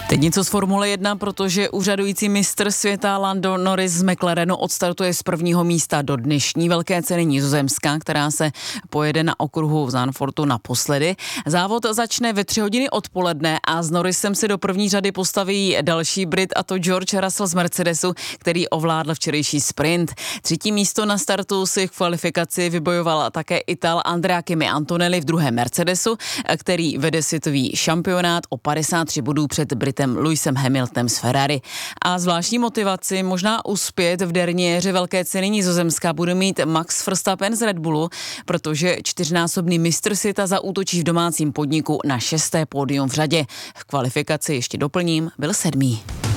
Teď něco z Formule 1, protože úřadující mistr světa Lando Norris z McLarenu odstartuje z prvního místa do dnešní velké ceny Nizozemska, která se pojede na okruhu v Zandvoortu naposledy. Závod začne ve 3 hodiny odpoledne a s Norrisem se do první řady postaví další Brit, a to George Russell z Mercedesu, který ovládl včerejší sprint. 3. místo na startu si v kvalifikaci vybojoval také Ital Andrea Kimi Antonelli v druhém Mercedesu, který vede světový šampionát o 53 bodů před Britem Lewisem Hamiltonem z Ferrari. A zvláštní motivaci možná uspět v derniéře velké ceny Nizozemska bude mít Max Verstappen z Red Bullu, protože 4násobný mistr světa zaútočí v domácím podniku na 6. pódium v řadě. V kvalifikaci ještě doplním, byl 7.